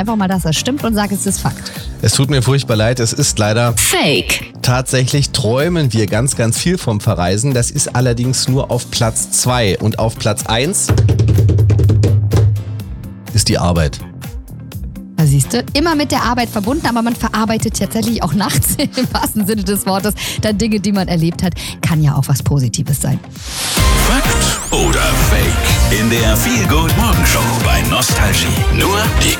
einfach mal, dass das stimmt und sag, es ist Fakt. Es tut mir furchtbar leid, es ist leider Fake. Tatsächlich träumen wir ganz, ganz viel vom Verreisen. Das ist allerdings nur auf Platz 2. Und auf Platz 1 ist die Arbeit. Da siehst du, immer mit der Arbeit verbunden, aber man verarbeitet tatsächlich auch nachts, im wahrsten Sinne des Wortes, dann Dinge, die man erlebt hat. Kann ja auch was Positives sein. Fakt oder Fake? In der Feel Good Morgenshow bei Nostalgie. Nur die